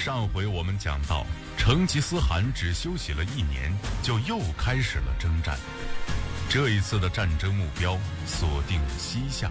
上回我们讲到，成吉思汗只休息了1年，就又开始了征战。这一次的战争目标锁定了西夏。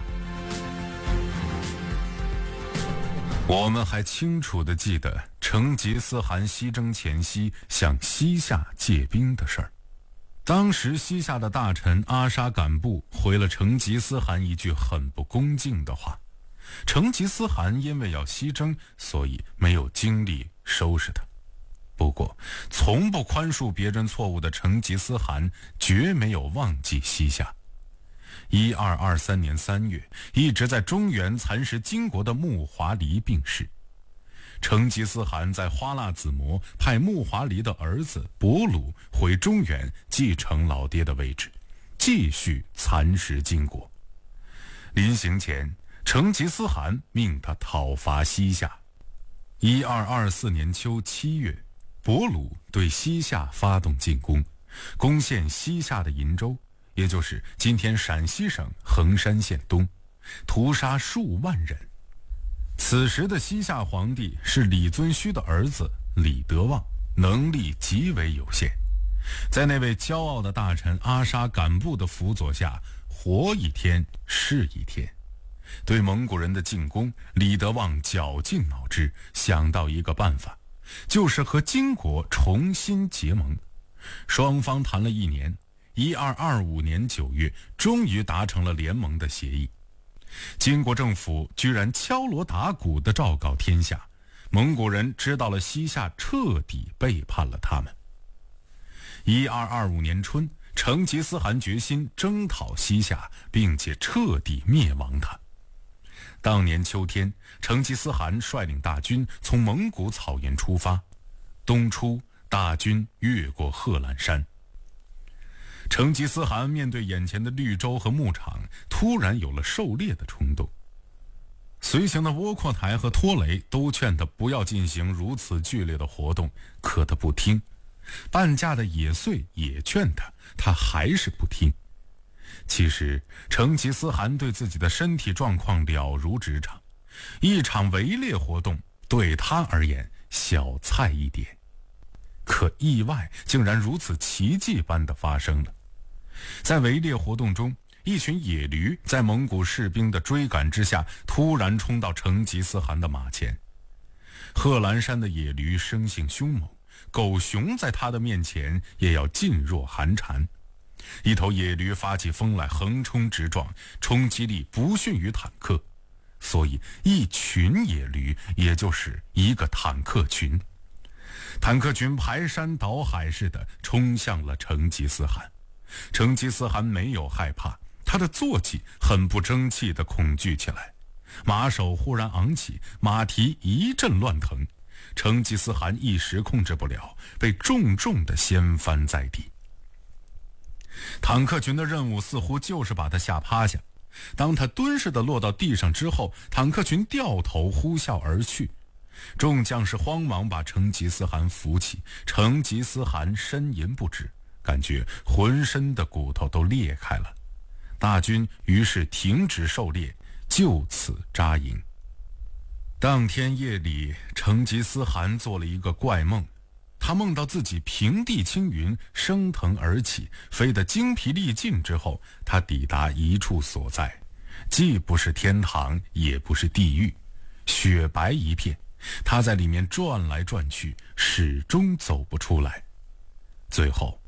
我们还清楚地记得成吉思汗西征前夕向西夏借兵的事儿。当时西夏的大臣阿沙敢布回了成吉思汗一句很不恭敬的话。成吉思汗因为要西征，所以没有精力收拾他。不过从不宽恕别人错误的成吉思汗绝没有忘记西夏。1223年3月，一直在中原蚕食金国的木华黎病逝。成吉思汗在花剌子模派木华黎的儿子伯鲁回中原继承老爹的位置，继续蚕食金国。临行前，成吉思汗命他讨伐西夏。1224年秋7月，伯鲁对西夏发动进攻，攻陷西夏的鄞州，也就是今天陕西省横山县东，屠杀数万人。此时的西夏皇帝是李遵顼的儿子李德旺，能力极为有限。在那位骄傲的大臣阿沙敢布的辅佐下，活一天是一天。对蒙古人的进攻，李德旺绞尽脑汁，想到一个办法，就是和金国重新结盟。双方谈了1年，1225年9月，终于达成了联盟的协议。金国政府居然敲锣打鼓地昭告天下，蒙古人知道了西夏彻底背叛了他们。1225年春，成吉思汗决心征讨西夏，并且彻底灭亡它。当年秋天，成吉思汗率领大军从蒙古草原出发，冬初大军越过贺兰山。成吉思汗面对眼前的绿洲和牧场，突然有了狩猎的冲动。随行的窝阔台和拖雷都劝他不要进行如此剧烈的活动，可他不听。半价的野遂也劝他，他还是不听。其实成吉思汗对自己的身体状况了如指掌，一场围猎活动对他而言小菜一碟。可意外竟然如此奇迹般的发生了。在围猎活动中，一群野驴在蒙古士兵的追赶之下，突然冲到成吉思汗的马前。贺兰山的野驴生性凶猛，狗熊在他的面前也要噤若寒蝉。一头野驴发起疯来，横冲直撞，冲击力不逊于坦克，所以一群野驴也就是一个坦克群。坦克群排山倒海似的冲向了成吉思汗。成吉思汗没有害怕，他的坐骑很不争气地恐惧起来，马首忽然昂起，马蹄一阵乱腾，成吉思汗一时控制不了，被重重地掀翻在地。坦克群的任务似乎就是把他吓趴下，当他蹲似的落到地上之后，坦克群掉头呼啸而去。众将士慌忙把成吉思汗扶起，成吉思汗呻吟不止，感觉浑身的骨头都裂开了。大军于是停止狩猎，就此扎营。当天夜里，成吉思汗做了一个怪梦，他梦到自己平地青云，升腾而起，飞得精疲力尽之后，他抵达一处所在，既不是天堂，也不是地狱，雪白一片，他在里面转来转去，始终走不出来。最后